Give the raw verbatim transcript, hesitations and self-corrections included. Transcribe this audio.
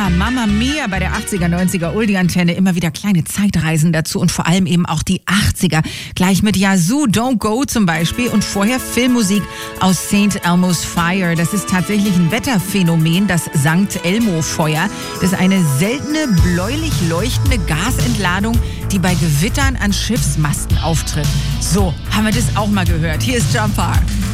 Mamma Mia bei der achtziger, neunziger Oldie-Antenne. Immer wieder kleine Zeitreisen dazu und vor allem eben auch die achtziger. Gleich mit Yazoo, Don't Go zum Beispiel und vorher Filmmusik aus Saint Elmo's Fire. Das ist tatsächlich ein Wetterphänomen, das Sankt Elmo-Feuer. Das ist eine seltene, bläulich leuchtende Gasentladung, die bei Gewittern an Schiffsmasten auftritt. So, haben wir das auch mal gehört. Hier ist Jump Park.